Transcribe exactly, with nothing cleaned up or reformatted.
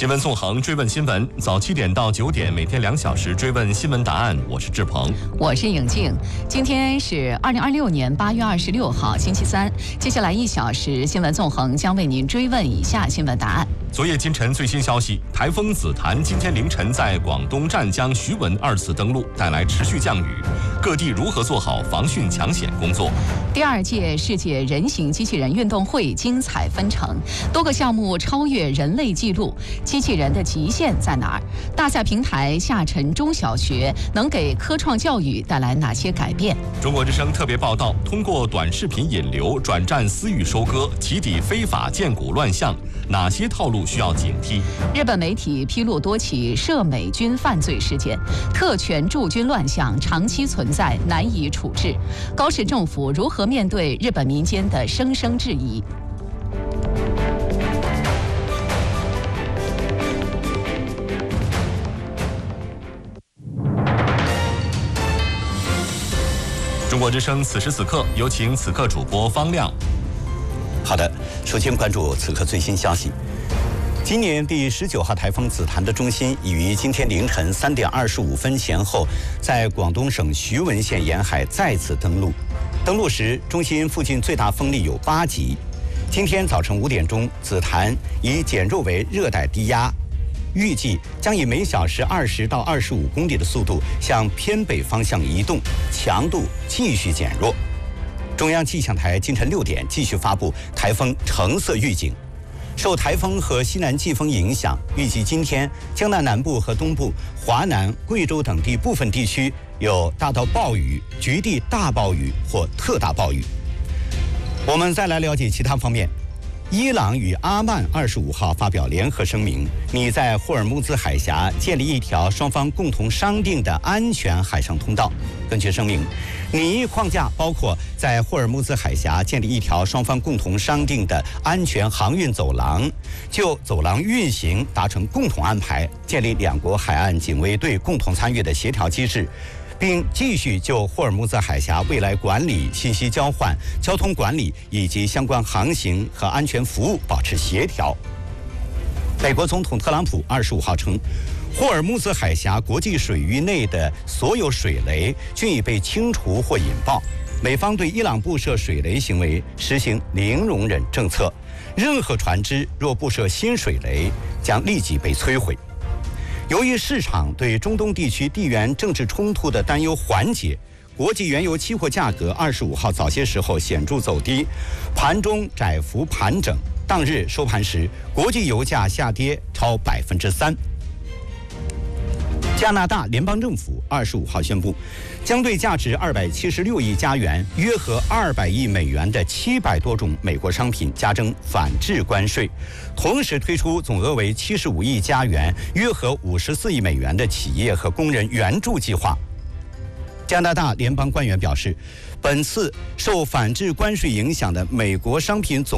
新闻纵横，追问新闻，早七点到九点，每天两小时追问新闻答案。我是志鹏， 我是颖静。今天是二零二六年八月二十六号，星期三。接下来一小时，新闻纵横将为您追问以下新闻答案。 昨夜今晨最新消息，台风紫檀今天凌晨在广东湛江、徐闻二次登陆，带来持续降雨。各地如何做好防汛抢险工作？ 第二届世界人形机器人运动会精彩纷呈，多个项目超越人类纪录。机器人的极限在哪儿？大赛平台下沉中小学能给科创教育带来哪些改变？ 中国之声特别报道：通过短视频引流转战私域收割，起底非法荐股乱象，哪些套路需要警惕？ 日本媒体披露多起涉美军犯罪事件，特权驻军乱象长期存在，难以处置。高市政府如何面对日本民间的声声质疑？ 中国之声此时此刻，有请此刻主播方亮。 好的，首先关注此刻最新消息。今年第十九号台风紫檀的中心已于今天凌晨三点二十五分前后，在广东省徐闻县沿海再次登陆。登陆时，中心附近最大风力有八级。今天早晨五点钟，紫檀已减弱为热带低压，预计将以每小时二十到二十五公里的速度向偏北方向移动，强度继续减弱。中央气象台今晨六点继续发布台风橙色预警。受台风和西南季风影响，预计今天江南南部和东部、华南、贵州等地部分地区有大到暴雨、局地大暴雨或特大暴雨。我们再来了解其他方面。伊朗与阿曼二十五号发表联合声明，拟在霍尔木兹海峡建立一条双方共同商定的安全海上通道。根据声明，拟议框架包括在霍尔木兹海峡建立一条双方共同商定的安全航运走廊，就走廊运行达成共同安排，建立两国海岸警卫队共同参与的协调机制，并继续就霍尔木兹海峡未来管理、信息交换、交通管理以及相关航行和安全服务保持协调。美国总统特朗普二十五号称，霍尔木兹海峡国际水域内的所有水雷均已被清除或引爆。美方对伊朗布设水雷行为实行零容忍政策，任何船只若布设新水雷，将立即被摧毁。由于市场对中东地区地缘政治冲突的担忧缓解，国际原油期货价格二十五号早些时候显著走低，盘中窄幅盘整。当日收盘时，国际油价下跌超百分之三。加拿大联邦政府二十五号宣布，将对价值二百七十六亿加元（约合二百亿美元）的七百多种美国商品加征反制关税，同时推出总额为七十五亿加元（约合五十四亿美元）的企业和工人援助计划。加拿大联邦官员表示，本次受反制关税影响的美国商品总